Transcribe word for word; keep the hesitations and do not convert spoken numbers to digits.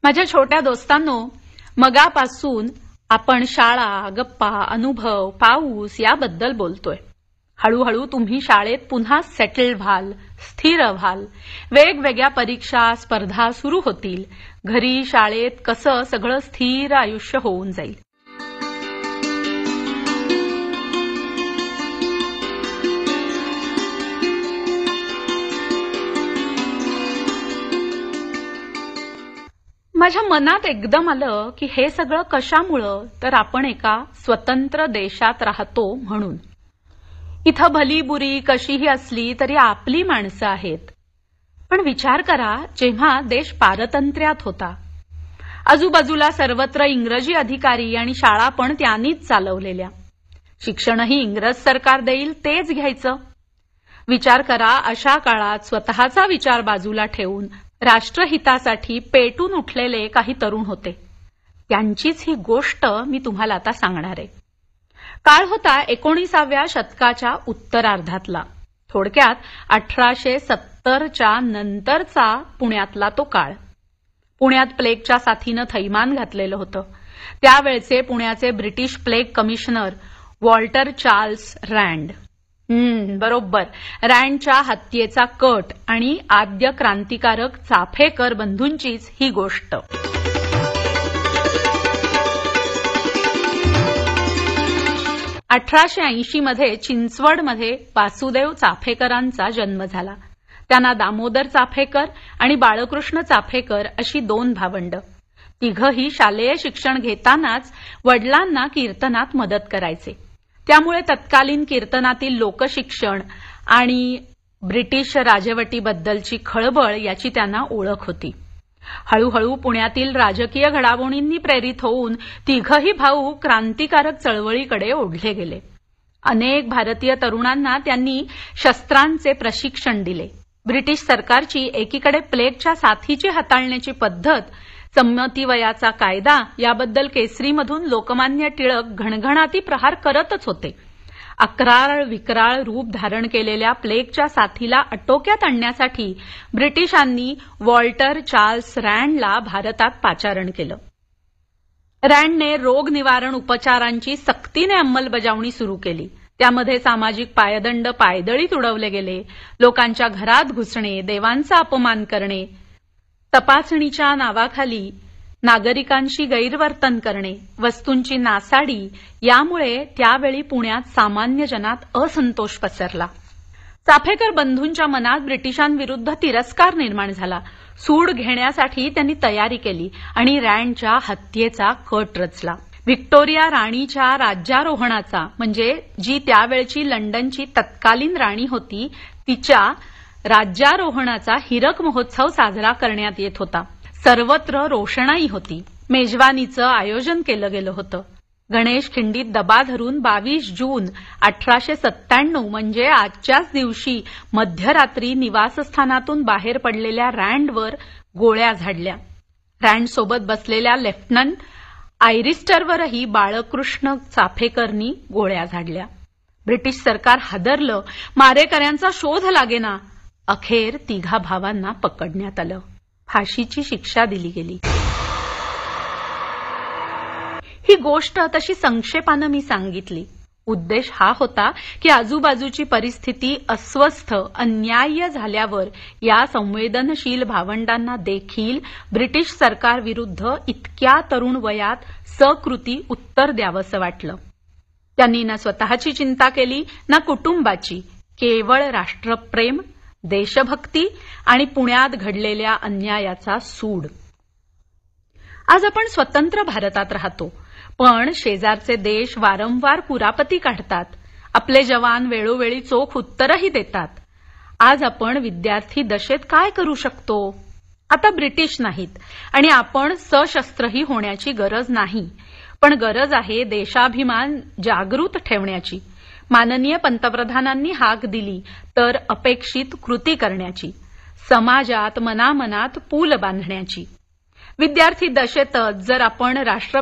माझ्या छोट्या दोस्तांनो, मगापासून आपण शाळा, गप्पा, अनुभव, पाऊस याबद्दल बोलतोय. हळूहळू तुम्ही शाळेत पुन्हा सेटल व्हाल, स्थिर व्हाल. वेगवेगळ्या परीक्षा, स्पर्धा सुरू होतील. घरी, शाळेत कसं सगळं स्थिर आयुष्य होऊन जाईल. माझ्या मनात एकदम आलं की हे सगळं कशामुळं, तर आपण एका स्वतंत्र देशात राहतो म्हणून. इथं भली बुरी कशीही असली तरी आपली माणसं आहेत. पण विचार करा, जेव्हा देश पारतंत्र्यात होता, आजूबाजूला सर्वत्र इंग्रजी अधिकारी आणि शाळा पण त्यांनीच चालवलेल्या. शिक्षणही इंग्रज सरकार देईल तेच घ्यायचं. विचार करा, अशा काळात स्वतःचा विचार बाजूला ठेवून राष्ट्रहितासाठी पेटून उठलेले काही तरुण होते. त्यांचीच ही गोष्ट मी तुम्हाला आता सांगणार आहे. काळ होता एकोणीसाव्या शतकाच्या उत्तरार्धातला. थोडक्यात अठराशे सत्तरच्या नंतरचा पुण्यातला तो काळ. पुण्यात प्लेगच्या साथीनं थैमान घातलेलं होतं. त्यावेळचे पुण्याचे British plague commissioner Walter Charles रँड. हम्म बरोबर, रँडच्या हत्येचा कट आणि आद्य क्रांतिकारक चाफेकर बंधूंचीच ही गोष्ट. अठराशे ऐंशी मध्ये चिंचवडमध्ये वासुदेव चाफेकरांचा जन्म झाला. त्यांना दामोदर चाफेकर आणि बाळकृष्ण चाफेकर अशी दोन भावंड. तिघही शालेय शिक्षण घेतानाच वडिलांना कीर्तनात मदत करायचे. त्यामुळे तत्कालीन कीर्तनातील लोकशिक्षण आणि ब्रिटिश राजवटीबद्दलची खळबळ याची त्यांना ओळख होती. हळूहळू पुण्यातील राजकीय घडामोडींनी प्रेरित होऊन तिघही भाऊ क्रांतिकारक चळवळीकडे ओढले गेले. अनेक भारतीय तरुणांना त्यांनी शस्त्रांचे प्रशिक्षण दिले. ब्रिटिश सरकारची एकीकडे प्लेगच्या साथीची हाताळण्याची पद्धत, संमतीवयाचा कायदा याबद्दल केसरीमधून लोकमान्य टिळक घणघणाती प्रहार करतच होते. अक्राळ विक्राळ रूप धारण केलेल्या प्लेगच्या साथीला आटोक्यात आणण्यासाठी ब्रिटिशांनी वॉल्टर चार्ल्स रँडला भारतात पाचारण केलं. रँडने रोग निवारण उपचारांची सक्तीने अंमलबजावणी सुरू केली. त्यामध्ये सामाजिक पायदंड पायदळीत उडवले गेले. लोकांच्या घरात घुसणे, देवांचा अपमान करणे, तपासणीच्या नावाखाली नागरिकांशी गैरवर्तन करणे, वस्तूंची नासाडी यामुळे त्यावेळी पुण्यात सामान्य जनात असंतोष पसरला. चाफेकर बंधूंच्या मनात ब्रिटिशांविरुद्ध तिरस्कार निर्माण झाला. सूड घेण्यासाठी त्यांनी तयारी केली आणि रँडच्या हत्येचा कट रचला. व्हिक्टोरिया राणीच्या राज्यारोहणाचा, म्हणजे जी त्यावेळची लंडनची तत्कालीन राणी होती, तिच्या राज्यारोहणाचा हिरक महोत्सव साजरा करण्यात येत होता. सर्वत्र रोषणाई होती. मेजवानीचं आयोजन केलं गेलं होतं. गणेश खिंडीत दबा धरून बावीस जून अठराशे सत्त्याण्णव म्हणजे आजच्याच दिवशी मध्यरात्री निवासस्थानातून बाहेर पडलेल्या रँडवर गोळ्या झाडल्या. रँडसोबत बसलेल्या लेफ्टनंट आयरिस्टरवरही बाळकृष्ण चाफेकरनी गोळ्या झाडल्या. ब्रिटिश सरकार हादरलं. मारेकऱ्यांचा शोध लागेना. अखेर तिघा भावांना पकडण्यात आलं. फाशीची शिक्षा दिली गेली. ही गोष्ट तशी संक्षेपानं मी सांगितली. उद्देश हा होता की आजूबाजूची परिस्थिती अस्वस्थ, अन्याय्य झाल्यावर या संवेदनशील भावंडांना देखील ब्रिटिश सरकारविरुद्ध इतक्या तरुण वयात सकृती उत्तर द्यावंसं वाटलं. त्यांनी ना स्वतःची चिंता केली ना कुटुंबाची. केवळ राष्ट्रप्रेम, देशभक्ती आणि पुण्यात घडलेल्या अन्यायाचा सूड. आज आपण स्वतंत्र भारतात राहतो, पण शेजारचे देश वारंवार कुरापती काढतात. आपले जवान वेळोवेळी चोख उत्तरही देतात. आज आपण विद्यार्थी दशेत काय करू शकतो? आता ब्रिटिश नाहीत आणि आपण सशस्त्रही होण्याची गरज नाही, पण गरज आहे देशाभिमान जागृत ठेवण्याची. माननीय पंतप्रधानांनी हाक दिली तर अपेक्षित कृती करण्याची. समाजात मनामनात पूल बांधण्याची. विद्यार्थी दशेतच जर आपण राष्ट्र